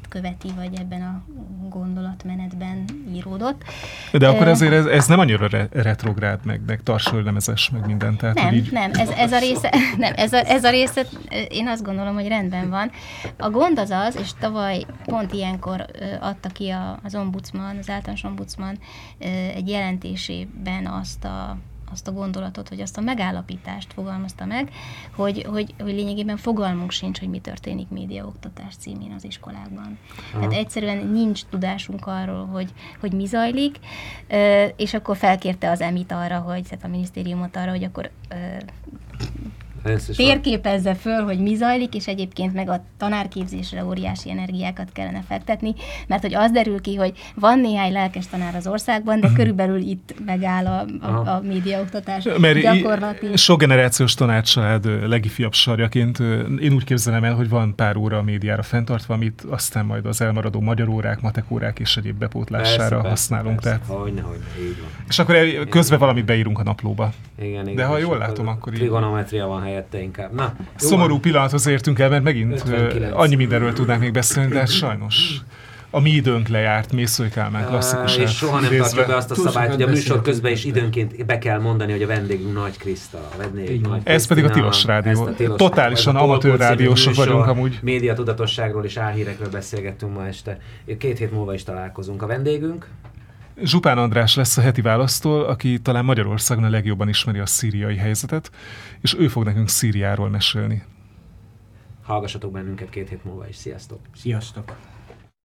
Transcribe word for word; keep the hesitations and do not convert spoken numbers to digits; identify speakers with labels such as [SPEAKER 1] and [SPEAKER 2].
[SPEAKER 1] követi, vagy ebben a gondolatmenetben íródott.
[SPEAKER 2] De akkor azért ez, ez nem annyira re- retrográd, meg, meg tarsföldlemezes, meg minden. Tehát,
[SPEAKER 1] nem,
[SPEAKER 2] így...
[SPEAKER 1] nem, ez, ez, a része, nem ez, a, ez a része, én azt gondolom, hogy rendben van. A gond az az, és tavaly pont ilyenkor adta ki az ombudsman, az általános ombudsman egy jelentésében azt a azt a gondolatot, vagy azt a megállapítást fogalmazta meg, hogy, hogy, hogy lényegében fogalmunk sincs, hogy mi történik médiaoktatás címén az iskolákban. Aha. Tehát egyszerűen nincs tudásunk arról, hogy, hogy mi zajlik, és akkor felkérte az emit arra, hogy, tehát a minisztériumot arra, hogy akkor térképezze föl, hogy mi zajlik, és egyébként meg a tanárképzésre óriási energiákat kellene fektetni, mert hogy az derül ki, hogy van néhány lelkes tanár az országban, de körülbelül itt megáll a, a, a médiaoktatás gyakorlati.
[SPEAKER 2] Sok generációs tanácsalád legifjabb sarjaként én úgy képzelem el, hogy van pár óra a médiára fenntartva, amit aztán majd az elmaradó magyar órák, matek órák és egyéb bepótlására persze, használunk.
[SPEAKER 3] Persze,
[SPEAKER 2] tehát...
[SPEAKER 3] hogyne, hogyne, így van.
[SPEAKER 2] És akkor közben valamit beírunk a naplóba.
[SPEAKER 3] Igen, igen,
[SPEAKER 2] de ha jól látom, akkor így...
[SPEAKER 3] Trigonometria van helyette inkább. Na,
[SPEAKER 2] szomorú van. Pillanathoz értünk el, mert megint ötvenkilenc annyi mindenről tudnánk még beszélni, de sajnos a mi időnk lejárt, Mészöly Kálmán klasszikusát.
[SPEAKER 3] És soha nem tartjuk be azt a szabályt, hogy a műsor közben is időnként be kell mondani, hogy a vendégünk Nagy Kriszta. A vendégünk Nagy
[SPEAKER 2] ez pedig a Tilos Rádió. A tilos, Totálisan amatőr rádiósok vagyunk amúgy.
[SPEAKER 3] Média tudatosságról és álhírekről beszélgettünk ma este. Két hét múlva is találkozunk. A vendégünk
[SPEAKER 2] Zsupán András lesz a heti választól, aki talán Magyarországon a legjobban ismeri a szíriai helyzetet, és ő fog nekünk Szíriáról mesélni.
[SPEAKER 3] Hallgassatok bennünket két hét múlva is. Sziasztok!
[SPEAKER 4] Sziasztok!